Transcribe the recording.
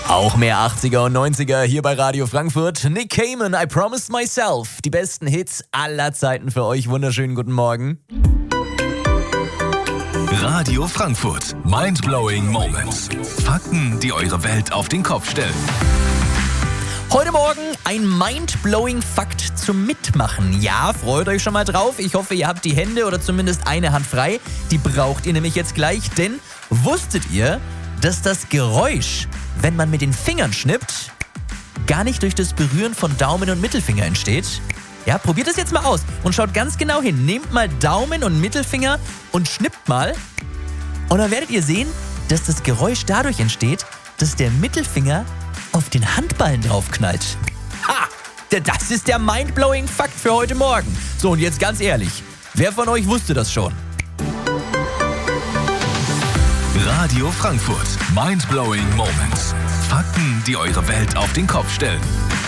Auch mehr 80er und 90er hier bei Radio Frankfurt. Nick Cayman, I Promised Myself. Die besten Hits aller Zeiten für euch. Wunderschönen guten Morgen. Radio Frankfurt. Mindblowing Moments. Fakten, die eure Welt auf den Kopf stellen. Heute Morgen ein mindblowing Fakt zum Mitmachen. Ja, freut euch schon mal drauf. Ich hoffe, ihr habt die Hände oder zumindest eine Hand frei. Die braucht ihr nämlich jetzt gleich, denn wusstet ihr, dass das Geräusch, wenn man mit den Fingern schnippt, gar nicht durch das Berühren von Daumen und Mittelfinger entsteht? Ja, probiert es jetzt mal aus und schaut ganz genau hin. Nehmt mal Daumen und Mittelfinger und schnippt mal. Und dann werdet ihr sehen, dass das Geräusch dadurch entsteht, dass der Mittelfinger auf den Handballen draufknallt. Ha! Das ist der mindblowing Fakt für heute Morgen. So, und jetzt ganz ehrlich, wer von euch wusste das schon? Radio Frankfurt. Mindblowing Moments. Fakten, die eure Welt auf den Kopf stellen.